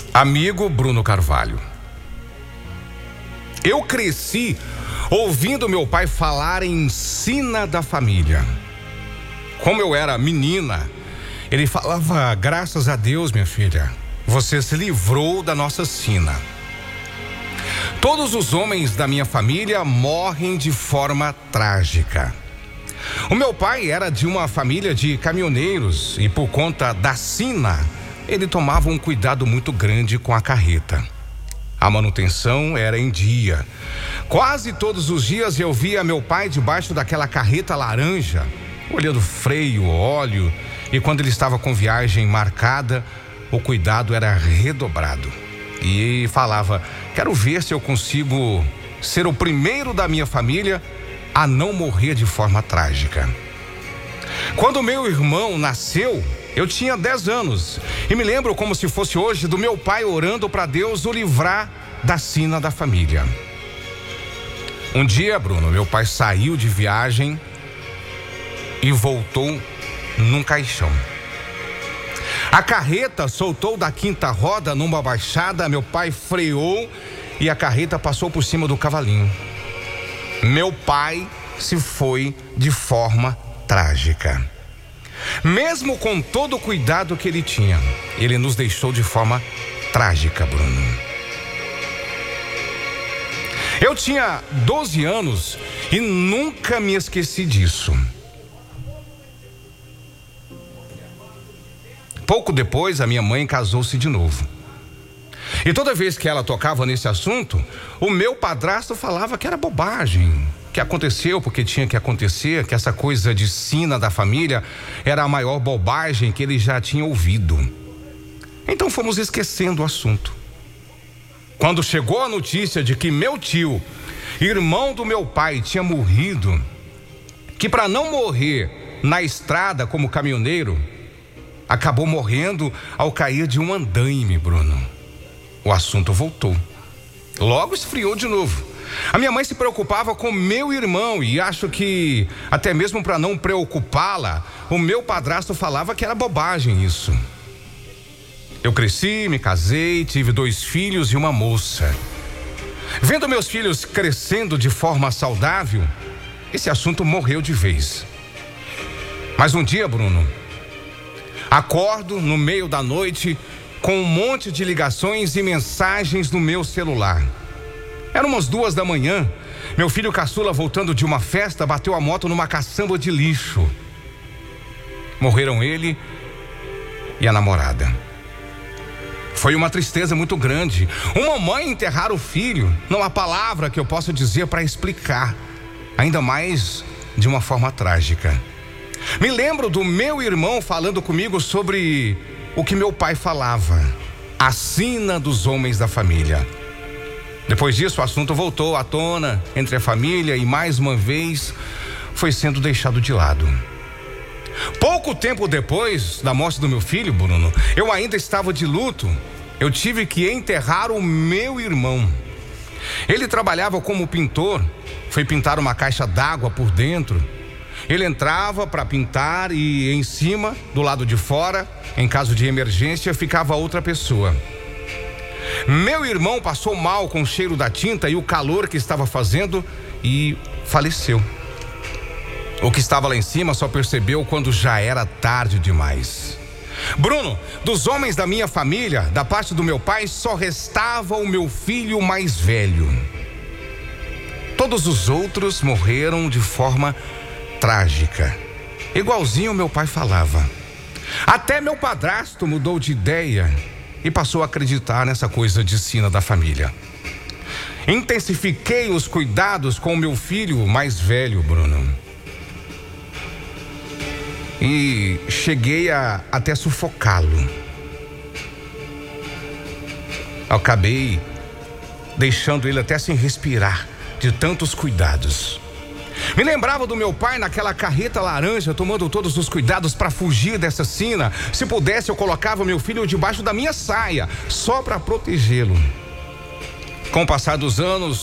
Amigo Bruno Carvalho, eu cresci ouvindo meu pai falar em sina da família. Como eu era menina, ele falava: graças a Deus, minha filha, você se livrou da nossa sina. Todos os homens da minha família morrem de forma trágica. O meu pai era de uma família de caminhoneiros e, por conta da sina, ele tomava um cuidado muito grande com a carreta. A manutenção era em dia. Quase todos os dias eu via meu pai debaixo daquela carreta laranja, olhando freio, óleo, e quando ele estava com viagem marcada, o cuidado era redobrado. E falava: quero ver se eu consigo ser o primeiro da minha família a não morrer de forma trágica. Quando meu irmão nasceu, eu tinha 10 anos e me lembro como se fosse hoje do meu pai orando para Deus o livrar da sina da família. Um dia, Bruno, meu pai saiu de viagem e voltou num caixão. A carreta soltou da quinta roda numa baixada, meu pai freou e a carreta passou por cima do cavalinho. Meu pai se foi de forma trágica. Mesmo com todo o cuidado que ele tinha, ele nos deixou de forma trágica, Bruno. Eu tinha 12 anos e nunca me esqueci disso. Pouco depois, a minha mãe casou-se de novo. E toda vez que ela tocava nesse assunto, o meu padrasto falava que era bobagem, que aconteceu porque tinha que acontecer, que essa coisa de sina da família era a maior bobagem que ele já tinha ouvido. Então fomos esquecendo o assunto. Quando chegou a notícia de que meu tio, irmão do meu pai, tinha morrido, que para não morrer na estrada como caminhoneiro, acabou morrendo ao cair de um andaime, Bruno, o assunto voltou. Logo esfriou de novo. A minha mãe se preocupava com meu irmão e acho que até mesmo para não preocupá-la, o meu padrasto falava que era bobagem isso. Eu cresci, me casei, tive 2 filhos e uma moça. Vendo meus filhos crescendo de forma saudável, esse assunto morreu de vez. Mas um dia, Bruno, acordo no meio da noite com um monte de ligações e mensagens no meu celular. Eram umas 2 da manhã. Meu filho caçula, voltando de uma festa, bateu a moto numa caçamba de lixo. Morreram ele e a namorada. Foi uma tristeza muito grande. Uma mãe enterrar o filho, não há palavra que eu possa dizer para explicar, ainda mais de uma forma trágica. Me lembro do meu irmão falando comigo sobre o que meu pai falava: a sina dos homens da família. Depois disso, o assunto voltou à tona entre a família e mais uma vez foi sendo deixado de lado. Pouco tempo depois da morte do meu filho, Bruno, eu ainda estava de luto. Eu tive que enterrar o meu irmão. Ele trabalhava como pintor, foi pintar uma caixa d'água por dentro. Ele entrava para pintar e em cima, do lado de fora, em caso de emergência, ficava outra pessoa. Meu irmão passou mal com o cheiro da tinta e o calor que estava fazendo e faleceu. O que estava lá em cima só percebeu quando já era tarde demais. Bruno, dos homens da minha família, da parte do meu pai, só restava o meu filho mais velho. Todos os outros morreram de forma trágica, igualzinho meu pai falava. Até meu padrasto mudou de ideia e passou a acreditar nessa coisa de sina da família. Intensifiquei os cuidados com o meu filho mais velho, Bruno, e cheguei a até sufocá-lo. Acabei deixando ele até sem respirar de tantos cuidados. Me lembrava do meu pai naquela carreta laranja, tomando todos os cuidados para fugir dessa sina. Se pudesse, eu colocava meu filho debaixo da minha saia, só para protegê-lo. Com o passar dos anos,